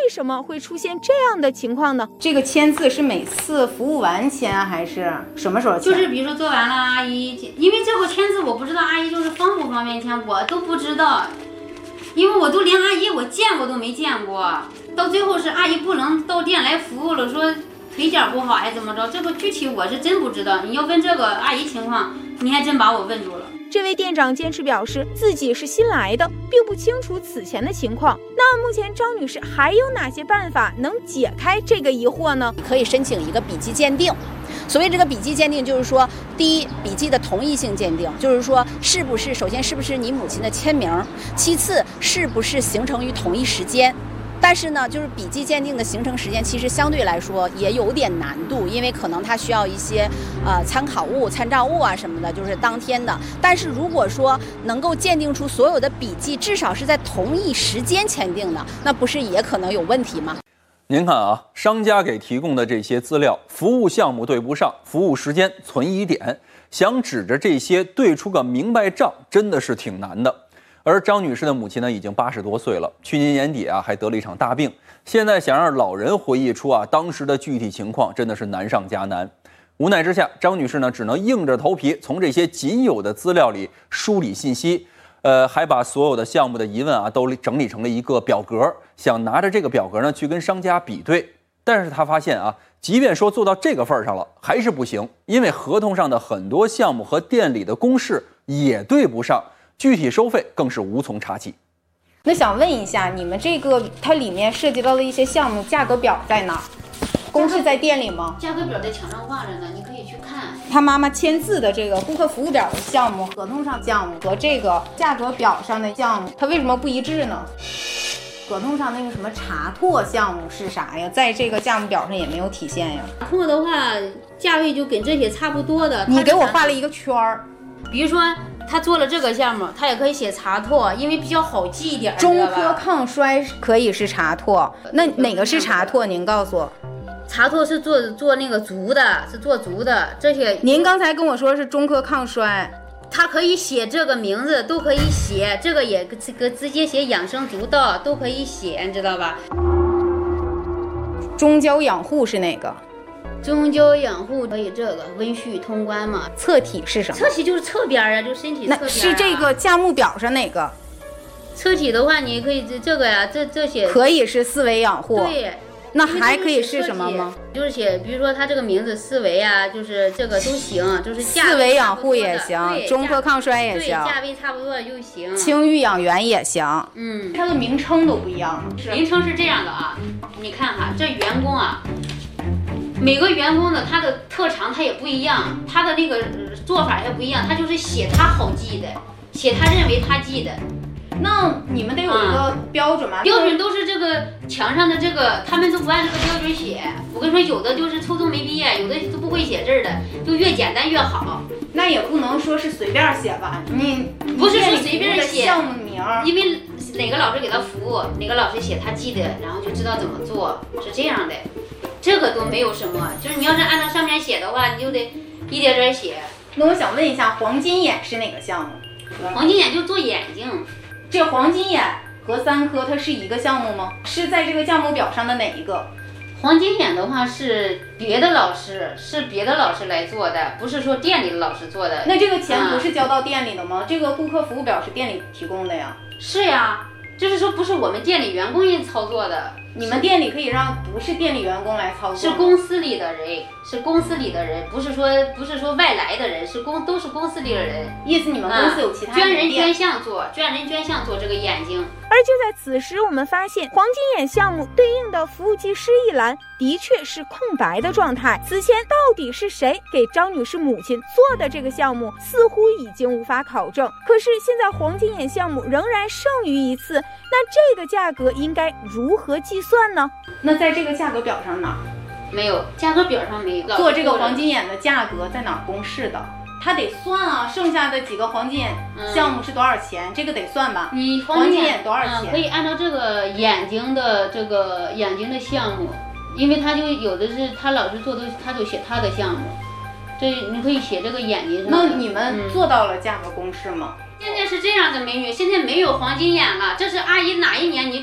什么会出现这样的情况呢？ 这个签字是每次服务完签还是什么时候签？ 就是比如说做完了，阿姨，因为这个签字我不知道阿姨就是方不方便签，我都不知道，因为我都连阿姨我见过都没见过，到最后是阿姨不能到店来服务了，说腿脚不好还怎么着，这个具体我是真不知道。你要问这个阿姨情况，你还真把我问住了。 这位店长坚持表示自己是新来的，并不清楚此前的情况。那目前张女士还有哪些办法能解开这个疑惑呢？ 可以申请一个笔迹鉴定。所谓这个笔迹鉴定，就是说，第一，笔迹的同一性鉴定，就是说，首先是不是你母亲的签名；其次，是不是形成于同一时间。但是呢，就是笔迹鉴定的形成时间，其实相对来说也有点难度，因为可能它需要一些参考物、参照物啊什么的，就是当天的。但是如果说能够鉴定出所有的笔迹至少是在同一时间签订的，那不是也可能有问题吗？ 您看啊，商家给提供的这些资料，服务项目对不上，服务时间存疑点，想指着这些对出个明白账，真的是挺难的。而张女士的母亲呢，已经80多岁了，去年年底啊还得了一场大病，现在想让老人回忆出当时的具体情况，真的是难上加难。无奈之下，张女士呢只能硬着头皮从这些仅有的资料里梳理信息，还把所有的项目的疑问都整理成了一个表格，想拿着这个表格呢去跟商家比对。但是她发现即便说做到这个份上了，还是不行，因为合同上的很多项目和店里的公示也对不上。具体收费更是无从查起。 那想问一下，你们这个它里面涉及到的一些项目，价格表在哪？公示在店里吗？ 价格表在墙上挂着呢，你可以去看。 他妈妈签字的这个顾客服务表的项目、合同上项目和这个价格表上的项目，它为什么不一致呢？合同上那个什么茶拓项目是啥呀？在这个价目表上也没有体现呀。 茶拓的话，价位就跟这些差不多的。 你给我画了一个圈儿， 比如说他做了这个项目，他也可以写茶拓，因为比较好记一点。 中科抗衰可以是茶拓，那哪个是茶拓？您告诉我。 茶拓是做那个足的，是做足的。这些您刚才跟我说是中科抗衰， 他可以写这个名字都可以写，这个也直接写养生足道都可以写，你知道吧？ 中焦养护是哪个？ 中焦养护可以这个温煦通关嘛。 侧体是什么？ 侧体就是侧边就身体侧边。 那是这个价目表上哪个？ 侧体的话，你可以这个呀，这些可以是四维养护。 对。 那还可以是什么吗？ 就是写，比如说它这个名字四维就是这个都行，就是四维养护也行，中科抗衰也行， 价位差不多就行， 清育养元也行。 它的名称都不一样。名称是这样的你看这员工每个员工的他的特长他也不一样，他的那个做法也不一样，他就是写他好记的，写他认为他记的。 那你们得有一个标准吗？ 标准都是这个墙上的这个，他们都不按这个标准写。我跟你说，有的就是初中没毕业，有的都不会写字的，就越简单越好。 那也不能说是随便写吧？你不是说随便写项目名， 因为哪个老师给他服务，哪个老师写他记的，然后就知道怎么做，是这样的。这个都没有什么，就是你要是按照上面写的话，你就得一点点写。 那我想问一下，黄金眼是哪个项目？ 黄金眼就做眼睛。 这黄金眼和三科它是一个项目吗？是在这个价目表上的哪一个？ 黄金眼的话是别的老师来做的，不是说店里的老师做的。 那这个钱不是交到店里的吗？这个顾客服务表是店里提供的呀。 是呀，就是说不是我们店里员工操作的。 你们店里可以让不是店里员工来操作， 是公司里的人，不是说外来的人，都是公司里的人。 意思你们公司有其他捐人捐项做这个眼睛。 而就在此时，我们发现黄金眼项目对应的服务技师一栏的确是空白的状态。此前到底是谁给张女士母亲做的这个项目，似乎已经无法考证。可是现在黄金眼项目仍然剩余一次，那这个价格应该如何计算呢？ 那在这个价格表上哪？ 没有，价格表上没有。 做这个黄金眼的价格在哪公示的？他得算剩下的几个黄金眼项目是多少钱，这个得算吧？ 你黄金眼多少钱？ 可以按照这个眼睛的项目，因为他就有的是他老师做的，他就写他的项目，这你可以写这个眼睛上。 那你们做到了价格公示吗？ 现在是这样的，美女，现在没有黄金眼了，这是阿姨哪一年你